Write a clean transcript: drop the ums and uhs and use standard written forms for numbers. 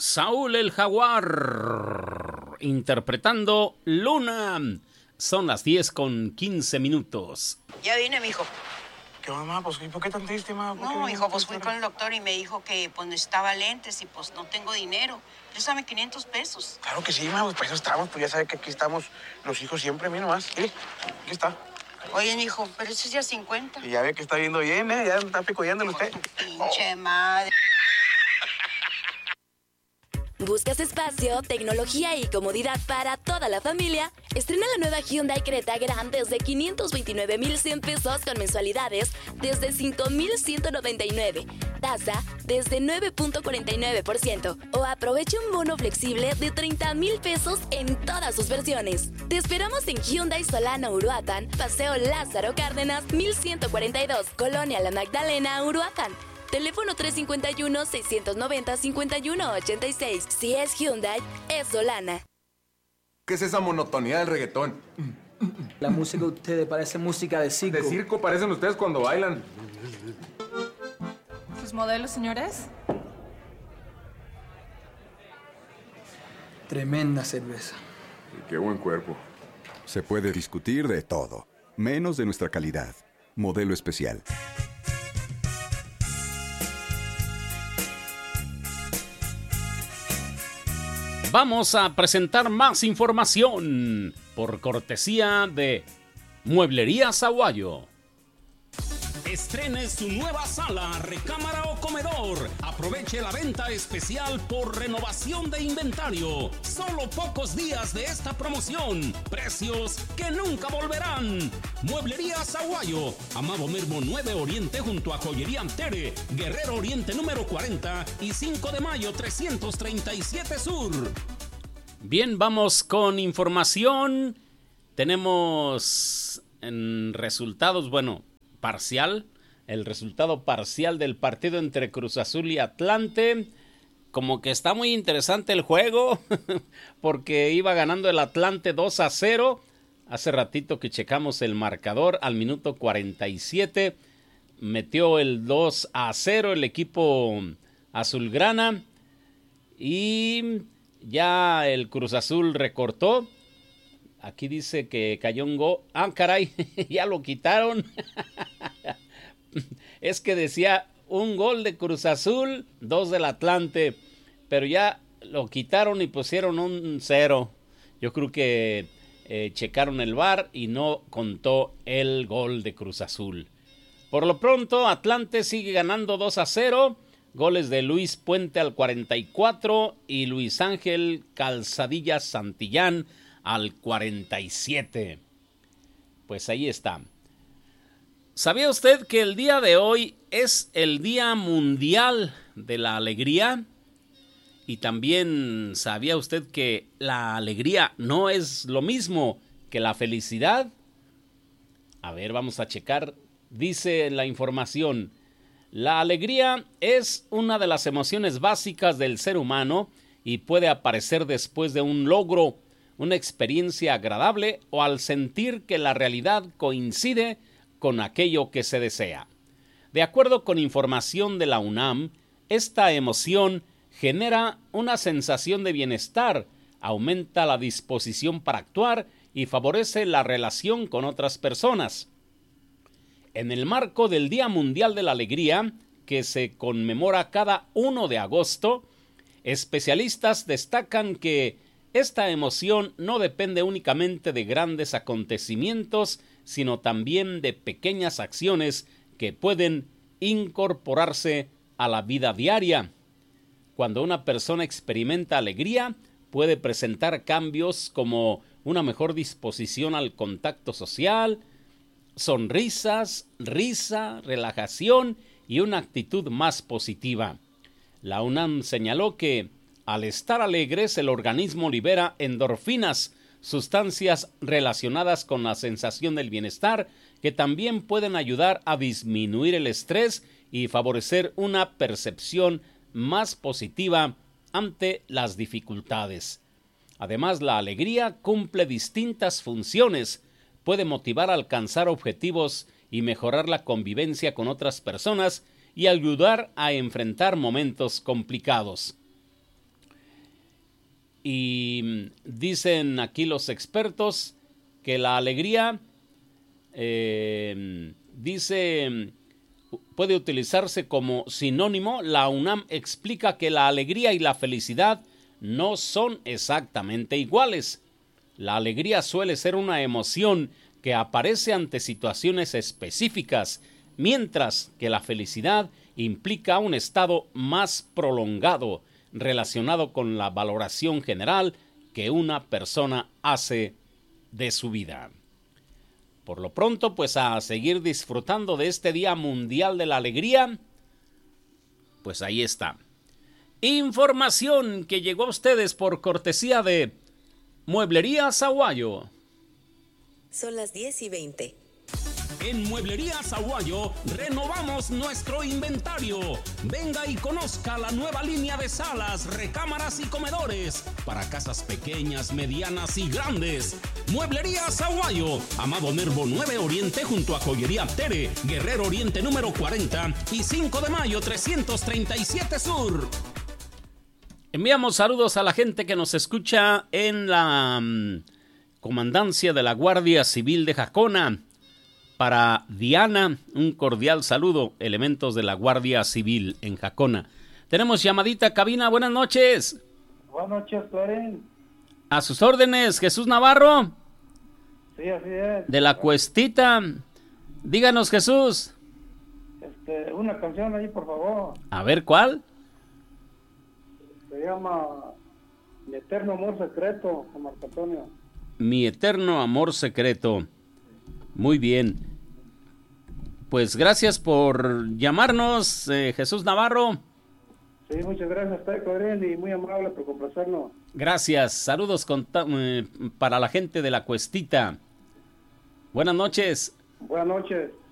Saúl el Jaguar, interpretando Luna. Son las 10:15. Ya vine, mijo. ¿Qué onda, mamá? Pues, ¿por qué tan triste, mamá? No, hijo, pues fui con el doctor y me dijo que pues necesitaba lentes y pues no tengo dinero. Préstame 500 pesos. Claro que sí, mamá, pues para eso estamos. Pues ya sabe que aquí estamos los hijos siempre, mira nomás. Sí, aquí está. Oye, hijo, pero eso es ya 50. Y ya ve que está viendo bien, ¿eh? Ya está picoyándole usted. Pinche madre. ¿Buscas espacio, tecnología y comodidad para toda la familia? Estrena la nueva Hyundai Creta Grand desde 529,100 pesos con mensualidades desde 5,199. Tasa desde 9.49%. O aprovecha un bono flexible de 30,000 pesos en todas sus versiones. Te esperamos en Hyundai Solana Uruapan, Paseo Lázaro Cárdenas, 1142, Colonia La Magdalena, Uruapan. Teléfono 351-690-5186. Si es Hyundai, es Solana. ¿Qué es esa monotonía del reggaetón? La música de ustedes parece música de circo. De circo parecen ustedes cuando bailan. ¿Sus modelos, señores? Tremenda cerveza. Y qué buen cuerpo. Se puede discutir de todo, menos de nuestra calidad. Modelo especial. Vamos a presentar más información por cortesía de Mueblerías Aguayo. Estrene su nueva sala, recámara o comedor. Aproveche la venta especial por renovación de inventario. Solo pocos días de esta promoción. Precios que nunca volverán. Mueblerías Aguayo. Amado Nervo 9 Oriente junto a Joyería Antere. Guerrero Oriente número 40 y 5 de mayo 337 Sur. Bien, vamos con información. Tenemos resultados, parcial, el resultado parcial del partido entre Cruz Azul y Atlante. Como que está muy interesante el juego, porque iba ganando el Atlante 2-0. Hace ratito que checamos el marcador, al minuto 47 metió el 2-0 el equipo azulgrana. Y ya el Cruz Azul recortó. Aquí dice que cayó un gol. ¡Ah, caray! Ya lo quitaron. Es que decía un gol de Cruz Azul, 2 del Atlante. Pero ya lo quitaron y pusieron un 0. Yo creo que checaron el VAR y no contó el gol de Cruz Azul. Por lo pronto, Atlante sigue ganando 2-0. Goles de Luis Puente al 44 y Luis Ángel Calzadilla Santillán al 47. Pues ahí está. ¿Sabía usted que el día de hoy es el Día Mundial de la Alegría? Y también, ¿sabía usted que la alegría no es lo mismo que la felicidad? A ver, vamos a checar. Dice la información: la alegría es una de las emociones básicas del ser humano y puede aparecer después de un logro, una experiencia agradable o al sentir que la realidad coincide con aquello que se desea. De acuerdo con información de la UNAM, esta emoción genera una sensación de bienestar, aumenta la disposición para actuar y favorece la relación con otras personas. En el marco del Día Mundial de la Alegría, que se conmemora cada 1 de agosto, especialistas destacan que esta emoción no depende únicamente de grandes acontecimientos, sino también de pequeñas acciones que pueden incorporarse a la vida diaria. Cuando una persona experimenta alegría, puede presentar cambios como una mejor disposición al contacto social, sonrisas, risa, relajación y una actitud más positiva. La UNAM señaló que al estar alegres el organismo libera endorfinas, sustancias relacionadas con la sensación del bienestar que también pueden ayudar a disminuir el estrés y favorecer una percepción más positiva ante las dificultades. Además, la alegría cumple distintas funciones. Puede motivar a alcanzar objetivos y mejorar la convivencia con otras personas y ayudar a enfrentar momentos complicados. Y dicen aquí los expertos que la alegría, puede utilizarse como sinónimo. La UNAM explica que la alegría y la felicidad no son exactamente iguales. La alegría suele ser una emoción que aparece ante situaciones específicas, mientras que la felicidad implica un estado más prolongado, relacionado con la valoración general que una persona hace de su vida. Por lo pronto, pues a seguir disfrutando de este Día Mundial de la Alegría, pues ahí está. Información que llegó a ustedes por cortesía de Mueblería Zaguayo. Son las 10:20. En Mueblería Zaguayo renovamos nuestro inventario. Venga y conozca la nueva línea de salas, recámaras y comedores para casas pequeñas, medianas y grandes. Mueblería Zaguayo, Amado Nervo 9 Oriente junto a Joyería Tere, Guerrero Oriente número 40 y 5 de mayo 337 Sur. Enviamos saludos a la gente que nos escucha en la Comandancia de la Guardia Civil de Jacona. Para Diana, un cordial saludo, elementos de la Guardia Civil en Jacona. Tenemos llamadita cabina, buenas noches. Buenas noches, Clarín. A sus órdenes, Jesús Navarro. Sí, así es. De la Cuestita. Díganos, Jesús. Una canción ahí, por favor. A ver, ¿cuál? Se llama Mi Eterno Amor Secreto, con Marco Antonio. Mi Eterno Amor Secreto. Muy bien. Pues gracias por llamarnos, Jesús Navarro. Sí, muchas gracias a usted, Clarín, y muy amable por complacernos. Gracias. Saludos para la gente de la Cuestita. Buenas noches. Buenas noches.